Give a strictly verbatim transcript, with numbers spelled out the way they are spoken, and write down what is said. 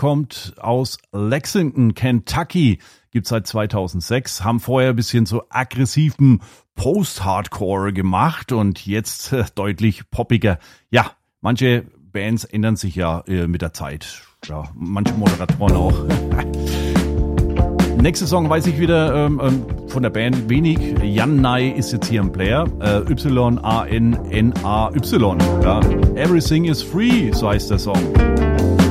kommt aus Lexington, Kentucky, gibt's seit zweitausendsechs, haben vorher ein bisschen so aggressiven Post-Hardcore gemacht und jetzt äh, deutlich poppiger. Ja, manche Bands ändern sich ja äh, mit der Zeit. Ja, manche Moderatoren auch. Nächster Song weiß ich wieder ähm, von der Band wenig. Jan Nai ist jetzt hier ein Player. Äh, Y A N N A Y. Ja. Everything is free, so heißt der Song.